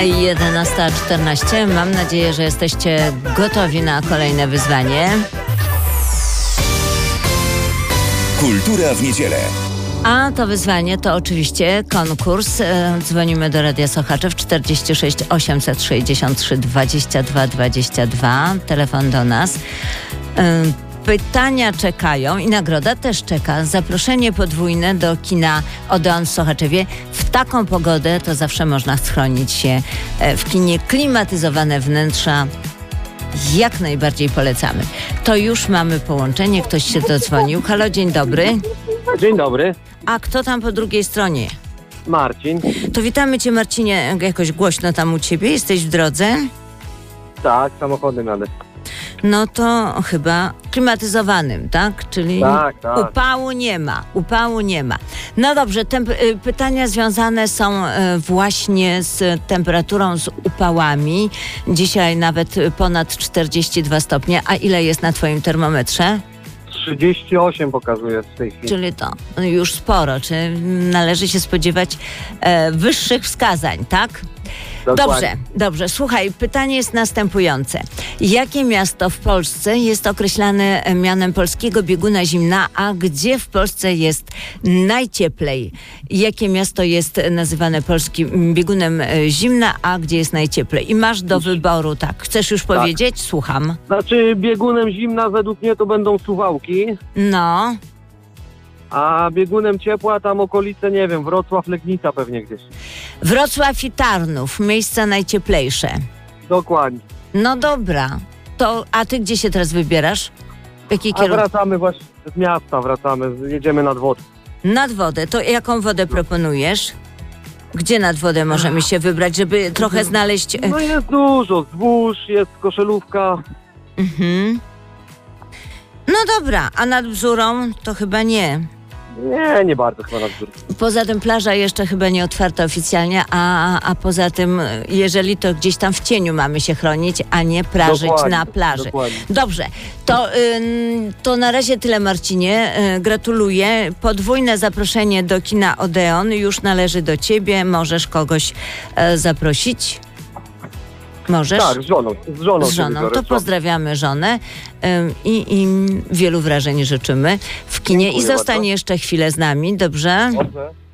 11:14. Mam nadzieję, że jesteście gotowi na kolejne wyzwanie. Kultura w niedzielę. A to wyzwanie to oczywiście konkurs. Dzwonimy do Radia Sochaczew 46 863 22 22. Telefon do nas. Pytania czekają i nagroda też czeka. Zaproszenie podwójne do kina Odeon w Sochaczewie. W taką pogodę to zawsze można schronić się w kinie. Klimatyzowane wnętrza jak najbardziej polecamy. To już mamy połączenie. Ktoś się dodzwonił. Halo, dzień dobry. Dzień dobry, A kto tam po drugiej stronie? Marcin. To witamy Cię, Marcinie. Jakoś głośno tam u Ciebie. Jesteś w drodze? Tak, samochodem jadę. No to chyba klimatyzowanym, tak? Czyli Tak. upału nie ma. No dobrze, pytania związane są właśnie z temperaturą, z upałami. Dzisiaj nawet ponad 42 stopnie. A ile jest na Twoim termometrze? 38 pokazuje w tej chwili. Czyli to już sporo. Czy należy się spodziewać wyższych wskazań, tak? Dokładnie. Dobrze. Słuchaj, pytanie jest następujące. Jakie miasto w Polsce jest określane mianem polskiego bieguna zimna, a gdzie w Polsce jest najcieplej? Jakie miasto jest nazywane polskim biegunem zimna, a gdzie jest najcieplej? I masz do wyboru, tak. Chcesz już powiedzieć? Słucham. Znaczy biegunem zimna według mnie to będą Suwałki, No. a biegunem ciepła tam okolice, nie wiem, Wrocław, Legnica pewnie gdzieś. Wrocław i Tarnów, miejsca najcieplejsze. Dokładnie. No dobra. A ty gdzie się teraz wybierasz? W jaki A kierunek? wracamy właśnie z miasta, jedziemy nad wodę. Nad wodę. To jaką wodę proponujesz? Gdzie nad wodę możemy się wybrać, żeby trochę znaleźć... No jest dużo, zbóż, jest Koszelówka. Mhm. No dobra, a nad Bzurą to chyba nie. Nie bardzo chyba nad górą. Poza tym plaża jeszcze chyba nie otwarta oficjalnie, a poza tym, jeżeli to gdzieś tam w cieniu mamy się chronić, a nie prażyć Dokładnie, na plaży. dokładnie. Dobrze, to na razie tyle, Marcinie. Gratuluję. Podwójne zaproszenie do kina Odeon już należy do ciebie. Możesz kogoś zaprosić? Możesz? Tak, z żoną. Z żoną. To pozdrawiamy żonę i wielu wrażeń życzymy w kinie. Dziękuję I zostań bardzo. jeszcze chwilę z nami, dobrze? Dobrze.